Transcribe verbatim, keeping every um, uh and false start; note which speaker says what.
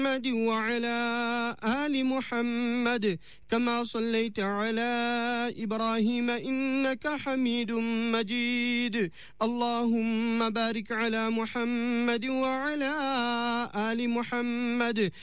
Speaker 1: محمد وعلى آل محمد كما صليت على إبراهيم إنك حميد مجيد. اللهم بارك على محمد وعلى آل محمد